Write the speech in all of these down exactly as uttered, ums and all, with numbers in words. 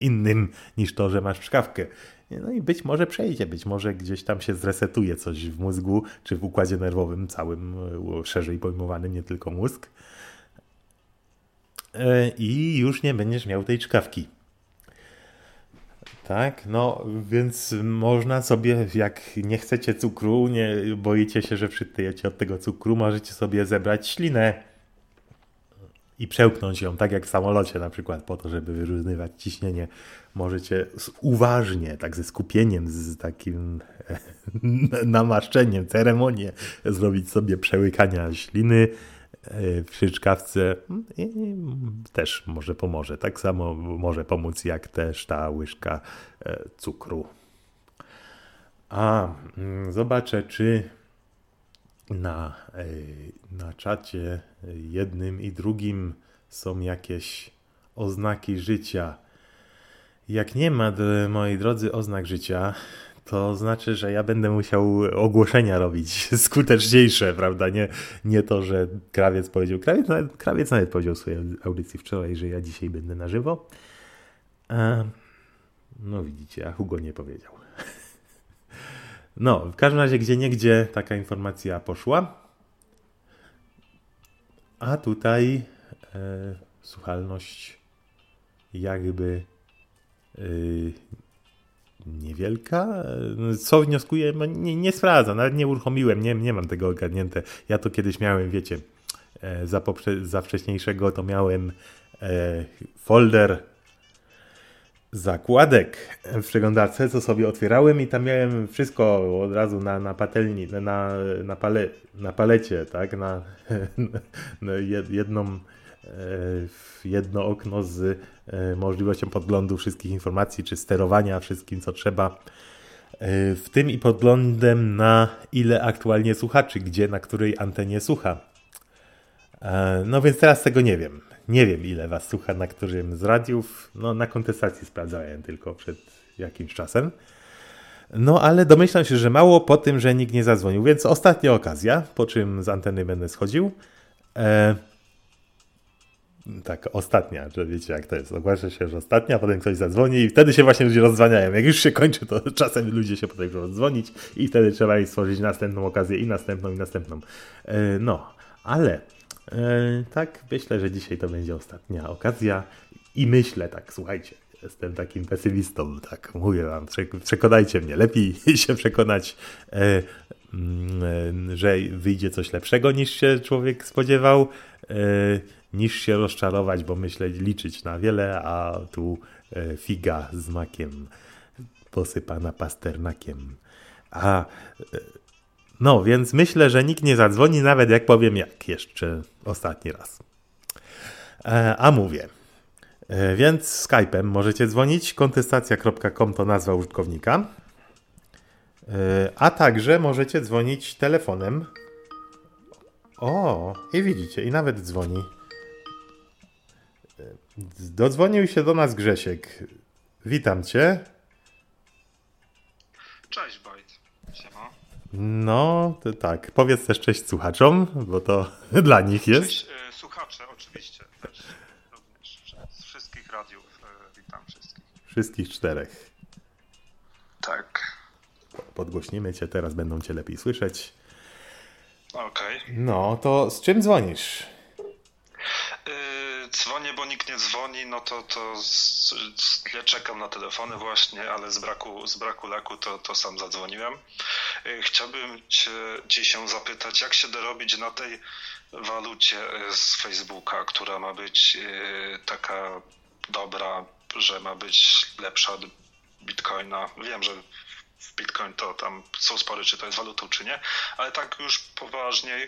innym niż to, że masz czkawkę. No i być może przejdzie, być może gdzieś tam się zresetuje coś w mózgu, czy w układzie nerwowym całym, szerzej pojmowanym, nie tylko mózg. I już nie będziesz miał tej czkawki. Tak, no więc można sobie, jak nie chcecie cukru, nie boicie się, że przytyjecie od tego cukru, możecie sobie zebrać ślinę i przełknąć ją, tak jak w samolocie na przykład, po to, żeby wyrównywać ciśnienie. Możecie uważnie, tak ze skupieniem, z takim namaszczeniem, ceremonię zrobić sobie przełykania śliny przy czkawce i też może pomoże. Tak samo może pomóc jak też ta łyżka cukru. A zobaczę, czy na, na czacie jednym i drugim są jakieś oznaki życia. Jak nie ma, moi drodzy, oznak życia, to znaczy, że ja będę musiał ogłoszenia robić skuteczniejsze, prawda? Nie, nie to, że krawiec powiedział, krawiec nawet, krawiec nawet powiedział w swojej audycji wczoraj, że ja dzisiaj będę na żywo. A, no widzicie, a Hugo nie powiedział. No, w każdym razie gdzie niegdzie taka informacja poszła. A tutaj e, słuchalność jakby e, niewielka. Co wnioskuję? Nie, nie sprawdzam, nawet nie uruchomiłem, nie, nie mam tego ogarnięte. Ja to kiedyś miałem, wiecie, e, za, poprze- za wcześniejszego to miałem e, folder zakładek w przeglądarce, co sobie otwierałem i tam miałem wszystko od razu na, na patelni, na, na, pale, na palecie, tak, na, na jedną, jedno okno z możliwością podglądu wszystkich informacji, czy sterowania wszystkim, co trzeba, w tym i podglądem na ile aktualnie słuchaczy, gdzie, na której antenie słucha. No więc teraz tego nie wiem. Nie wiem, ile was słucha na którym z radiów. No, na kontestacji sprawdzałem tylko przed jakimś czasem. No, ale domyślam się, że mało po tym, że nikt nie zadzwonił. Więc ostatnia okazja, po czym z anteny będę schodził. E... Tak, ostatnia, że wiecie jak to jest. Ogłasza się, że ostatnia, potem ktoś zadzwoni i wtedy się właśnie ludzie rozdzwaniają. Jak już się kończy, to czasem ludzie się potem rozdzwonić i wtedy trzeba jej stworzyć następną okazję i następną i następną. E... No, ale... Yy, tak, myślę, że dzisiaj to będzie ostatnia okazja i myślę tak, słuchajcie, jestem takim pesymistą, tak mówię wam, przekonajcie mnie, lepiej się przekonać, yy, yy, że wyjdzie coś lepszego niż się człowiek spodziewał, yy, niż się rozczarować, bo myślę liczyć na wiele, a tu yy, figa z makiem posypana pasternakiem. A yy, No, więc myślę, że nikt nie zadzwoni, nawet jak powiem jak jeszcze ostatni raz. E, a mówię. E, więc Skype'em możecie dzwonić. kontestacja kropka com to nazwa użytkownika. E, a także możecie dzwonić telefonem. O, i widzicie, i nawet dzwoni. Dodzwonił się do nas Grzesiek. Witam cię. Cześć, Bajt. Siema. No, to tak. Powiedz też cześć słuchaczom, bo to dla nich jest. Cześć e, słuchacze, oczywiście też również z wszystkich radiów. E, witam wszystkich. Wszystkich czterech. Tak. Podgłośnimy cię, teraz będą cię lepiej słyszeć. Okej. Okay. No, to z czym dzwonisz? Yy, dzwonię, bo nikt nie dzwoni, no to, to z, z, ja czekam na telefony właśnie, ale z braku, z braku leku to, to sam zadzwoniłem. Yy, chciałbym cię, cię się zapytać, jak się dorobić na tej walucie z Facebooka, która ma być yy, taka dobra, że ma być lepsza od Bitcoina. Wiem, że w Bitcoin to tam są spory, czy to jest walutą, czy nie, ale tak już poważniej,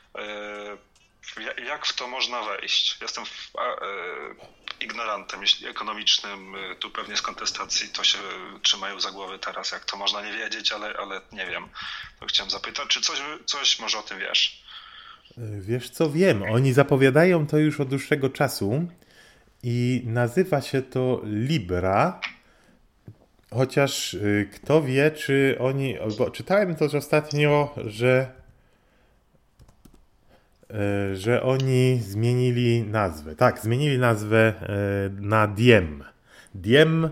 yy, jak w to można wejść? Jestem w, a, e, ignorantem jeśli ekonomicznym, tu pewnie z kontestacji to się trzymają za głowy teraz, jak to można nie wiedzieć, ale, ale nie wiem. To chciałem zapytać, czy coś, coś może o tym wiesz? Wiesz co, wiem. Oni zapowiadają to już od dłuższego czasu i nazywa się to Libra. Chociaż y, kto wie, czy oni... Bo czytałem to ostatnio, że y, że oni zmienili nazwę. Tak, zmienili nazwę y, na Diem. Diem